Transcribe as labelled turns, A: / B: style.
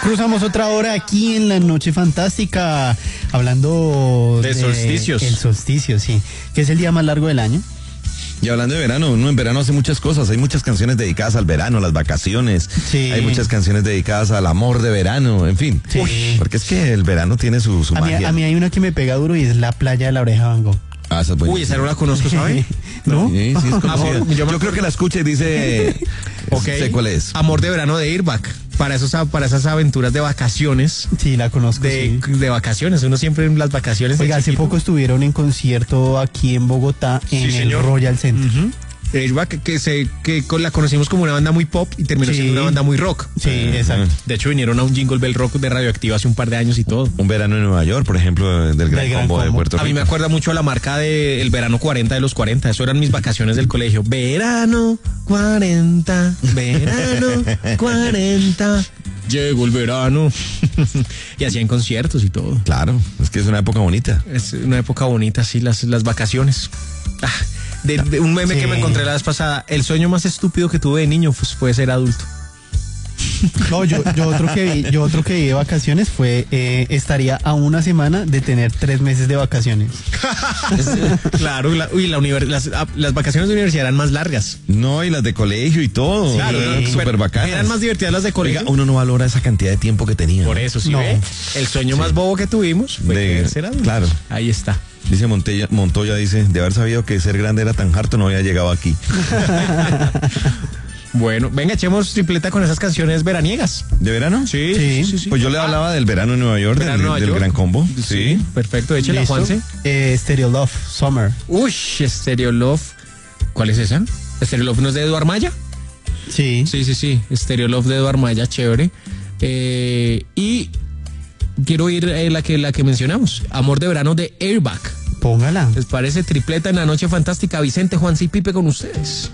A: Cruzamos otra hora aquí en la Noche Fantástica, hablando
B: de solsticios.
A: El solsticio, sí, que es el día más largo del año.
C: Y hablando de verano, uno en verano hace muchas cosas. Hay muchas canciones dedicadas al verano, a las vacaciones.
A: Sí.
C: Hay muchas canciones dedicadas al amor de verano, en fin.
A: Sí.
C: Porque es que el verano tiene su magia.
A: A mí hay una que me pega duro y es La Playa de la Oreja Van Gogh.
C: Ah, esa es buenísima.
B: Uy, esa no la conozco, ¿sabe?
A: ¿No?
C: Sí, sí, es conocida.
B: Amor,
C: yo creo que la escucha y dice,
B: Ok.
C: sé cuál es.
B: Amor de verano de Airbag. Para esas aventuras de vacaciones.
A: Sí, la conozco. Sí.
B: De vacaciones. Uno siempre en las vacaciones. de
A: Oiga, hace
B: chiquito.
A: poco estuvieron en concierto aquí en Bogotá, en el
B: señor.
A: Royal Center.
B: Ujú. Airbag, la conocimos como una banda muy pop y terminó
A: Sí.
B: siendo una banda muy rock.
A: Sí, exacto.
B: De hecho, vinieron a un Jingle Bell Rock de Radioactiva hace un par de años y todo.
C: Un verano en Nueva York, por ejemplo, del Gran
A: Gran
C: Combo de
A: Combo.
C: Puerto Rico.
B: A mí me acuerda mucho la marca del verano 40 de los 40. Eso eran mis vacaciones del colegio. Verano 40, verano 40. Llegó el verano. Y hacían conciertos y todo.
C: Claro, es que es una época bonita.
B: Es una época bonita, sí, las vacaciones. De un meme que me encontré la vez pasada. El sueño más estúpido que tuve de niño fue ser adulto.
A: No, yo otro que vi de vacaciones fue, estaría a una semana de tener 3 meses de vacaciones.
B: Claro, las vacaciones de universidad eran más largas.
C: No, y las de colegio y todo.
B: Claro,
C: Eran súper bacanas.
B: Eran más divertidas las de colegio.
C: Oiga, uno no valora esa cantidad de tiempo que tenía.
B: Por eso, sí,
A: No.
B: ve. El sueño más bobo que tuvimos fue querer ser adulto.
C: Claro.
B: Ahí está.
C: Dice Montoya, dice, de haber sabido que ser grande era tan harto no había llegado aquí.
B: Bueno, venga, echemos tripleta con esas canciones veraniegas.
C: ¿De verano?
B: Sí.
C: Pues yo le hablaba del verano en Nueva York,
B: Verano en Nueva
C: del
B: York.
C: Gran Combo. Sí.
B: Perfecto, échela,
A: ¿Listo?
B: Juanse.
A: Stereo Love, Summer.
B: Uy, Stereo Love. ¿Cuál es esa? ¿Stereo Love no es de Eduard Maya?
A: Sí.
B: Sí. Stereo Love de Eduard Maya, chévere. Y quiero oír la que mencionamos, Amor de verano de Airbag.
A: Póngala.
B: ¿Les parece? Tripleta en la Noche Fantástica. Vicente, Juanse y Pipe con ustedes.